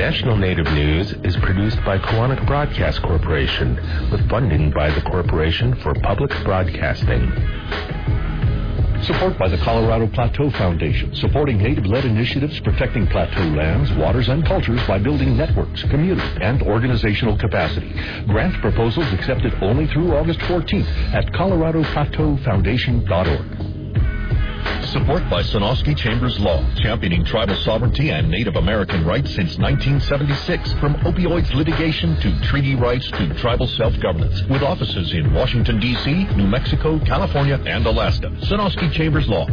National Native News is produced by Koahnic Broadcast Corporation with funding by the Corporation for Public Broadcasting. Support by the Colorado Plateau Foundation, supporting Native-led initiatives protecting plateau lands, waters, and cultures by building networks, community, and organizational capacity. Grant proposals accepted only through August 14th at coloradoplateaufoundation.org. Support by Sonosky Chambers Law, championing tribal sovereignty and Native American rights since 1976. From opioids litigation to treaty rights to tribal self-governance. With offices in Washington, D.C., New Mexico, California, and Alaska. Sonosky Chambers Law.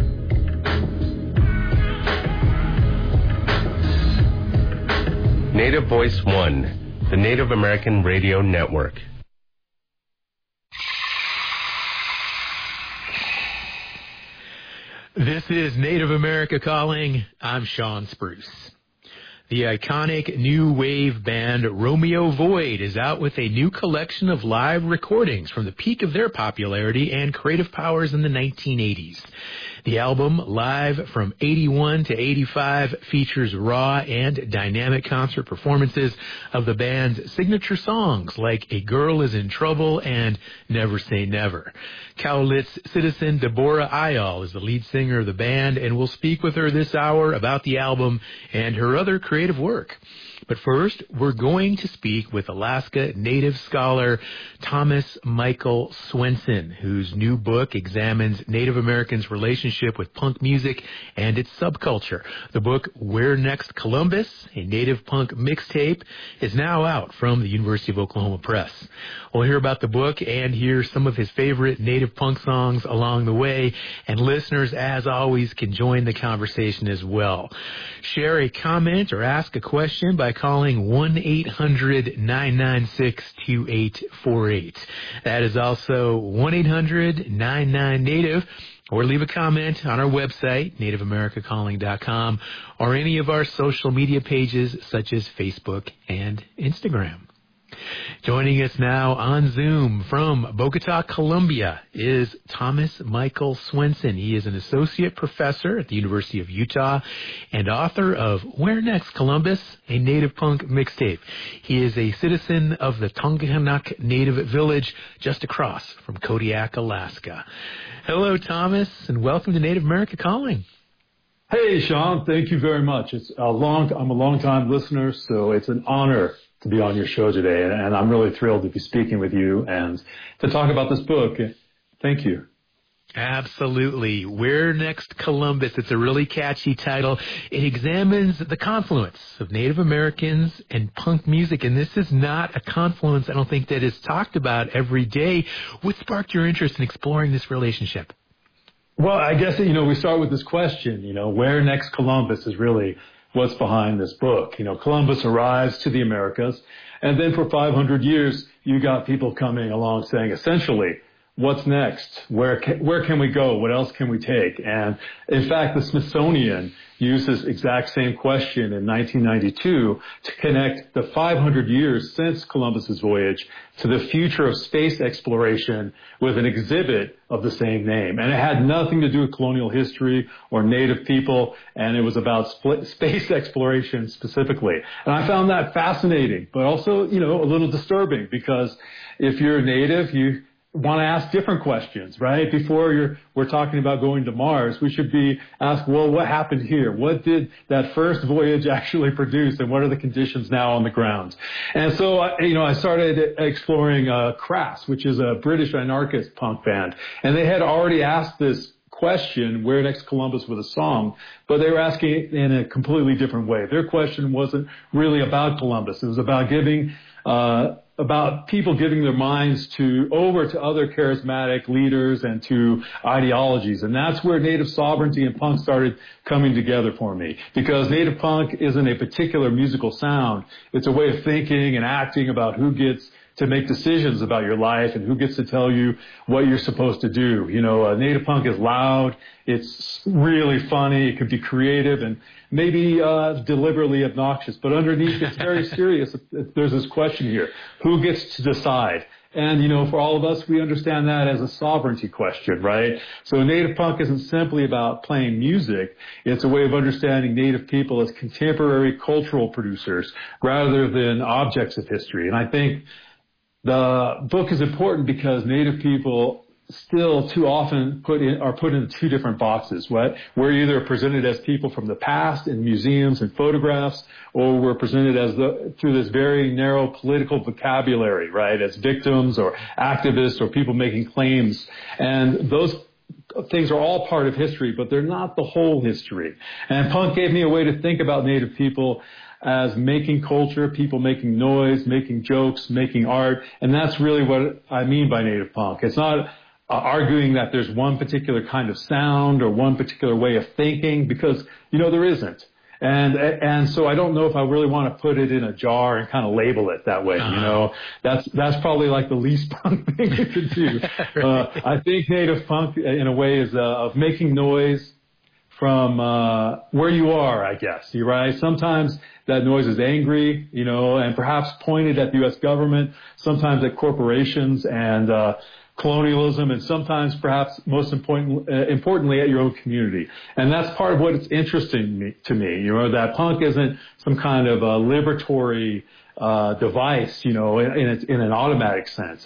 Native Voice One, the Native American Radio Network. This is Native America Calling. I'm Sean Spruce. The iconic new wave band Romeo Void is out with a new collection of live recordings from the peak of their popularity and creative powers in the 1980s. The album, Live from 81 to 85, features raw and dynamic concert performances of the band's signature songs like A Girl Is in Trouble and Never Say Never. Cowlitz citizen Deborah Ayal is the lead singer of the band, and we'll speak with her this hour about the album and her other creative work. But first, we're going to speak with Alaska Native scholar Thomas Michael Swenson, whose new book examines Native Americans' relationship with punk music and its subculture. The book, Where Next Columbus, a Native Punk Mixtape, is now out from the University of Oklahoma Press. We'll hear about the book and hear some of his favorite Native punk songs along the way, and listeners, as always, can join the conversation as well. Share a comment or ask a question by calling 1-800-996-2848. That is also 1-800-99-NATIVE, or leave a comment on our website, nativeamericacalling.com, or any of our social media pages such as Facebook and Instagram. Joining us now on Zoom from Bogota, Colombia, is Thomas Michael Swenson. He is an associate professor at the University of Utah and author of Where Next Columbus, a Native Punk Mixtape. He is a citizen of the Tongahanock Native Village just across from Kodiak, Alaska. Hello, Thomas, and welcome to Native America Calling. Hey, Sean. Thank you very much. I'm a long-time listener, so it's an honor to be on your show today, and I'm really thrilled to be speaking with you and to talk about this book. Thank you. Absolutely. Where Next Columbus? It's a really catchy title. It examines the confluence of Native Americans and punk music, and this is not a confluence, I don't think, that is talked about every day. What sparked your interest in exploring this relationship? Well, I guess, we start with this question, where next Columbus is really what's behind this book. Columbus arrives to the Americas, and then for 500 years, you got people coming along saying, essentially, what's next? Where can we go? What else can we take? And in fact, the Smithsonian used this exact same question in 1992 to connect the 500 years since Columbus's voyage to the future of space exploration with an exhibit of the same name. And it had nothing to do with colonial history or Native people, and it was about space exploration specifically. And I found that fascinating, but also, a little disturbing, because if you're a Native, you want to ask different questions, right? Before we're talking about going to Mars, we should be asked, well, what happened here? What did that first voyage actually produce, and what are the conditions now on the ground? And so, I started exploring Crass, which is a British anarchist punk band, and they had already asked this question, Where Next Columbus, with a song, but they were asking it in a completely different way. Their question wasn't really about Columbus. It was about people giving their minds over to other charismatic leaders and to ideologies. And that's where Native sovereignty and punk started coming together for me. Because Native punk isn't a particular musical sound. It's a way of thinking and acting about who gets to make decisions about your life and who gets to tell you what you're supposed to do. Native punk is loud. It's really funny. It could be creative and maybe deliberately obnoxious. But underneath, it's very serious. There's this question here. Who gets to decide? And, for all of us, we understand that as a sovereignty question, right? So native punk isn't simply about playing music. It's a way of understanding native people as contemporary cultural producers rather than objects of history. And I think the book is important because native people still too often are put in two different boxes. We're either presented as people from the past in museums and photographs, or we're presented as through this very narrow political vocabulary, right? As victims or activists or people making claims. And those things are all part of history, but they're not the whole history. And punk gave me a way to think about native people as making culture, people making noise, making jokes, making art. And that's really what I mean by native punk. It's not arguing that there's one particular kind of sound or one particular way of thinking, because, there isn't. And so I don't know if I really want to put it in a jar and kind of label it that way. That's probably like the least punk thing you could do. Right. I think native punk in a way is of making noise from where you are, I guess. You're right. Sometimes that noise is angry, and perhaps pointed at the U.S. government, sometimes at corporations and colonialism, and sometimes perhaps most importantly at your own community. And that's part of what it's interesting to me, that punk isn't some kind of a liberatory device, in an automatic sense.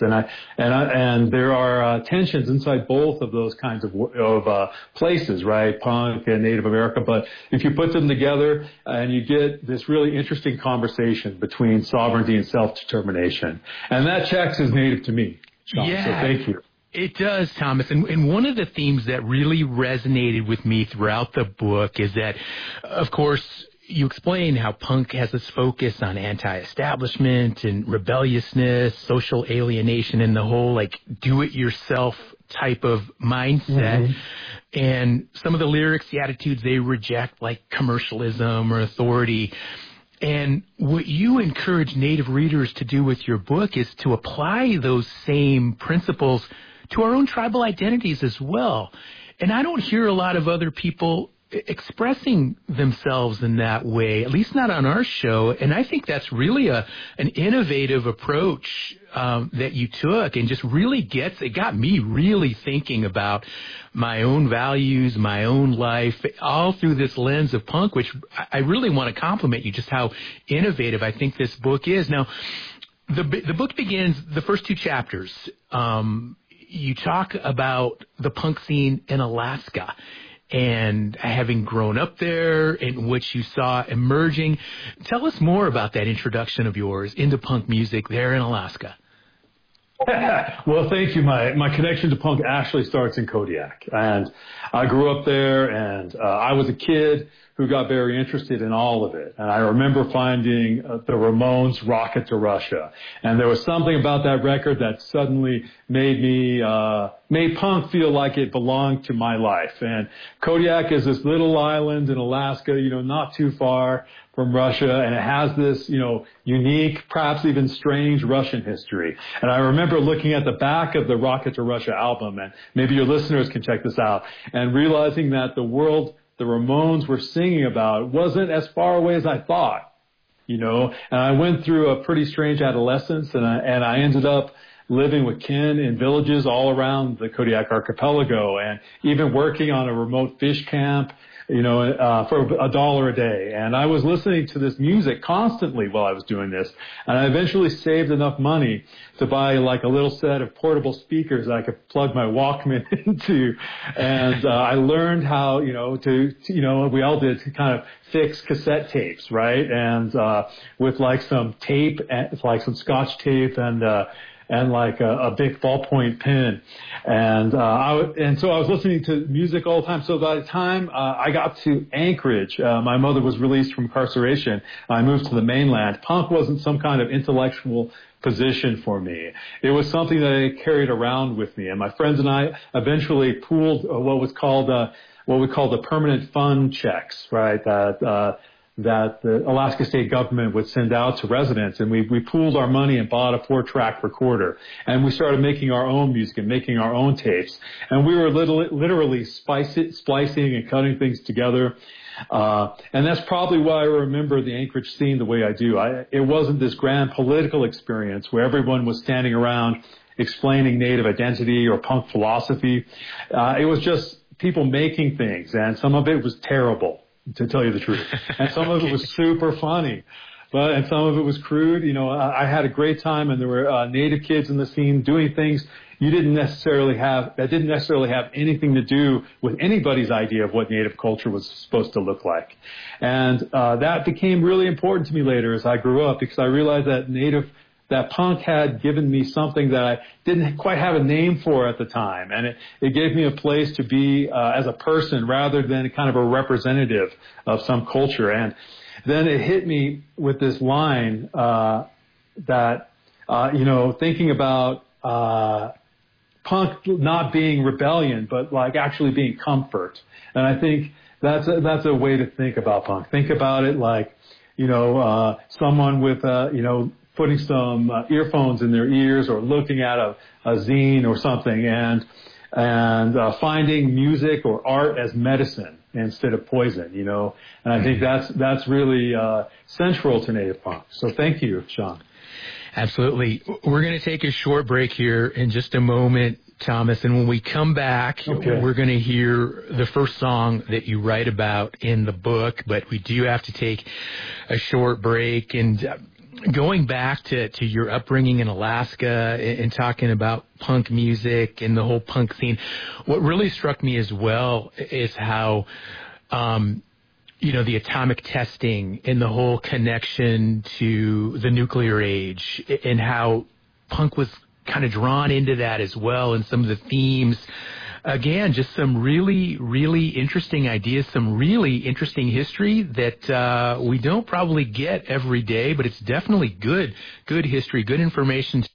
And there are tensions inside both of those kinds of places, right? Punk and Native America. But if you put them together and you get this really interesting conversation between sovereignty and self-determination. And that checks as native to me. Sean, yeah, so thank you. It does, Thomas. And one of the themes that really resonated with me throughout the book is that, of course, you explain how punk has this focus on anti-establishment and rebelliousness, social alienation, and the whole do-it-yourself type of mindset. Mm-hmm. And some of the lyrics, the attitudes they reject, like commercialism or authority. And what you encourage Native readers to do with your book is to apply those same principles to our own tribal identities as well. And I don't hear a lot of other people expressing themselves in that way, at least not on our show. And I think that's really an innovative approach that you took, and just really it got me really thinking about my own values, my own life, all through this lens of punk, which I really want to compliment you just how innovative I think this book is. Now, the book begins, the first two chapters, you talk about the punk scene in Alaska and having grown up there and what you saw emerging. Tell us more about that introduction of yours into punk music there in Alaska. Well, thank you. My connection to punk actually starts in Kodiak. And I grew up there, and I was a kid who got very interested in all of it. And I remember finding the Ramones' Rocket to Russia. And there was something about that record that suddenly made punk feel like it belonged to my life. And Kodiak is this little island in Alaska, not too far from Russia, and it has this, unique, perhaps even strange Russian history. And I remember looking at the back of the Rocket to Russia album, and maybe your listeners can check this out, and realizing that the world the Ramones were singing about wasn't as far away as I thought, and I went through a pretty strange adolescence, and I ended up living with kin in villages all around the Kodiak archipelago, and even working on a remote fish camp, for $1 a day. And I was listening to this music constantly while I was doing this. And I eventually saved enough money to buy like a little set of portable speakers that I could plug my Walkman into. And I learned how, we all did, to kind of fix cassette tapes, right? And with like some tape, like some Scotch tape and like a big ballpoint pen. And so I was listening to music all the time. So by the time I got to Anchorage, my mother was released from incarceration. I moved to the mainland. Punk wasn't some kind of intellectual position for me. It was something that I carried around with me. And my friends and I eventually pooled what we called the permanent fund checks, right? that the Alaska state government would send out to residents. And we pooled our money and bought a 4-track recorder. And we started making our own music and making our own tapes. And we were literally splicing and cutting things together. And that's probably why I remember the Anchorage scene the way I do. It wasn't this grand political experience where everyone was standing around explaining Native identity or punk philosophy. It was just people making things, and some of it was terrible, to tell you the truth. And some of it was super funny. And some of it was crude. You know, I had a great time, and there were Native kids in the scene doing things that didn't necessarily have anything to do with anybody's idea of what Native culture was supposed to look like. And that became really important to me later as I grew up, because I realized that punk had given me something that I didn't quite have a name for at the time. And it gave me a place to be as a person rather than kind of a representative of some culture. And then it hit me with this line thinking about punk not being rebellion, but like actually being comfort. And I think that's a way to think about punk. Think about it like, someone with, putting some earphones in their ears or looking at a zine or something and finding music or art as medicine instead of poison, And I think that's really central to Native punk. So thank you, Sean. Absolutely. We're going to take a short break here in just a moment, Thomas, and when we come back, we're going to hear the first song that you write about in the book, but we do have to take a short break. And going back to your upbringing in Alaska and talking about punk music and the whole punk scene, what really struck me as well is how the atomic testing and the whole connection to the nuclear age and how punk was kind of drawn into that as well, and some of the themes. Again, just some really, really interesting ideas, some really interesting history that we don't probably get every day, but it's definitely good history, good information